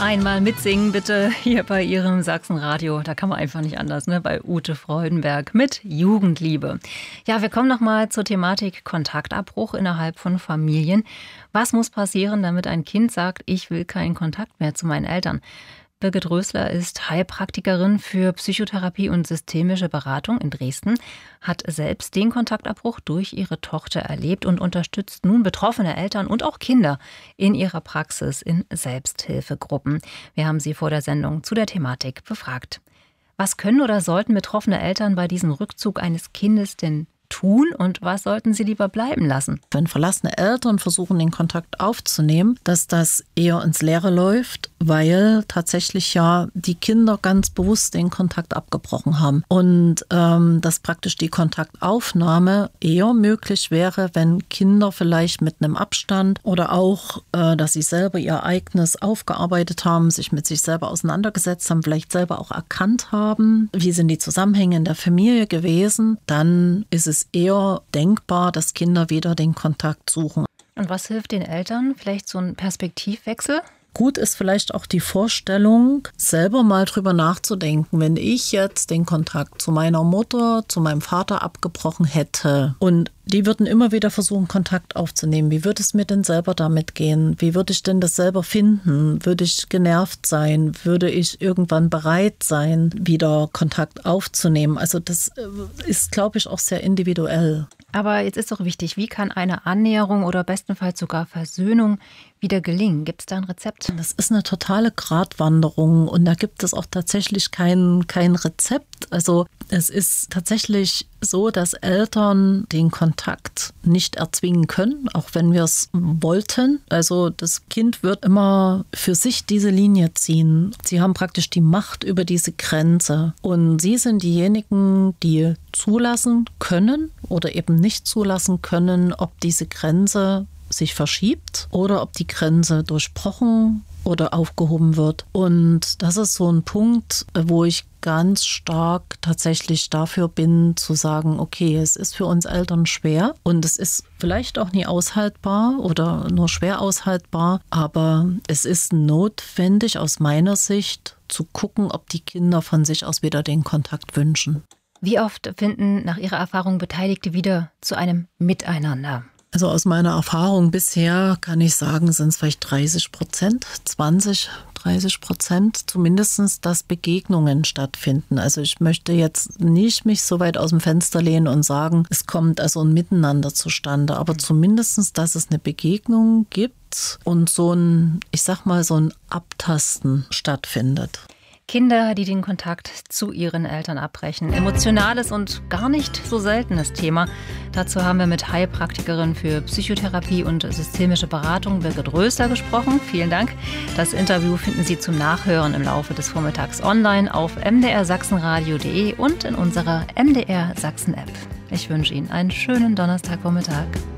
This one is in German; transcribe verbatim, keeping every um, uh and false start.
Einmal mitsingen bitte hier bei Ihrem Sachsenradio. Da kann man einfach nicht anders, ne? Bei Ute Freudenberg mit Jugendliebe. Ja, wir kommen nochmal zur Thematik Kontaktabbruch innerhalb von Familien. Was muss passieren, damit ein Kind sagt, ich will keinen Kontakt mehr zu meinen Eltern? Birgit Rösler ist Heilpraktikerin für Psychotherapie und systemische Beratung in Dresden, hat selbst den Kontaktabbruch durch ihre Tochter erlebt und unterstützt nun betroffene Eltern und auch Kinder in ihrer Praxis in Selbsthilfegruppen. Wir haben sie vor der Sendung zu der Thematik befragt. Was können oder sollten betroffene Eltern bei diesem Rückzug eines Kindes denn tun und was sollten sie lieber bleiben lassen? Wenn verlassene Eltern versuchen, den Kontakt aufzunehmen, dass das eher ins Leere läuft, weil tatsächlich ja die Kinder ganz bewusst den Kontakt abgebrochen haben. Und ähm, dass praktisch die Kontaktaufnahme eher möglich wäre, wenn Kinder vielleicht mit einem Abstand oder auch, äh, dass sie selber ihr Ereignis aufgearbeitet haben, sich mit sich selber auseinandergesetzt haben, vielleicht selber auch erkannt haben, wie sind die Zusammenhänge in der Familie gewesen, dann ist es eher denkbar, dass Kinder wieder den Kontakt suchen. Und was hilft den Eltern? Vielleicht so ein Perspektivwechsel? Gut ist vielleicht auch die Vorstellung, selber mal drüber nachzudenken, wenn ich jetzt den Kontakt zu meiner Mutter, zu meinem Vater abgebrochen hätte und die würden immer wieder versuchen, Kontakt aufzunehmen. Wie würde es mir denn selber damit gehen? Wie würde ich denn das selber finden? Würde ich genervt sein? Würde ich irgendwann bereit sein, wieder Kontakt aufzunehmen? Also das ist, glaube ich, auch sehr individuell. Aber jetzt ist doch wichtig, wie kann eine Annäherung oder bestenfalls sogar Versöhnung wieder gelingen? Gibt es da ein Rezept? Das ist eine totale Gratwanderung und da gibt es auch tatsächlich kein, kein Rezept. Also es ist tatsächlich so, dass Eltern den Kontakt nicht erzwingen können, auch wenn wir es wollten. Also das Kind wird immer für sich diese Linie ziehen. Sie haben praktisch die Macht über diese Grenze und sie sind diejenigen, die zulassen können oder eben nicht zulassen können, ob diese Grenze sich verschiebt oder ob die Grenze durchbrochen oder aufgehoben wird. Und das ist so ein Punkt, wo ich ganz stark tatsächlich dafür bin, zu sagen, okay, es ist für uns Eltern schwer und es ist vielleicht auch nie aushaltbar oder nur schwer aushaltbar, aber es ist notwendig aus meiner Sicht zu gucken, ob die Kinder von sich aus wieder den Kontakt wünschen. Wie oft finden nach Ihrer Erfahrung Beteiligte wieder zu einem Miteinander? Also aus meiner Erfahrung bisher kann ich sagen, sind es vielleicht dreißig Prozent, zwanzig, dreißig Prozent, zumindest, dass Begegnungen stattfinden. Also ich möchte jetzt nicht mich so weit aus dem Fenster lehnen und sagen, es kommt also ein Miteinander zustande, aber zumindest, dass es eine Begegnung gibt und so ein, ich sag mal, so ein Abtasten stattfindet. Kinder, die den Kontakt zu ihren Eltern abbrechen. Emotionales und gar nicht so seltenes Thema. Dazu haben wir mit Heilpraktikerin für Psychotherapie und systemische Beratung Birgit Rösler gesprochen. Vielen Dank. Das Interview finden Sie zum Nachhören im Laufe des Vormittags online auf m d r sachsenradio punkt de und in unserer M D R Sachsen App. Ich wünsche Ihnen einen schönen Donnerstagvormittag.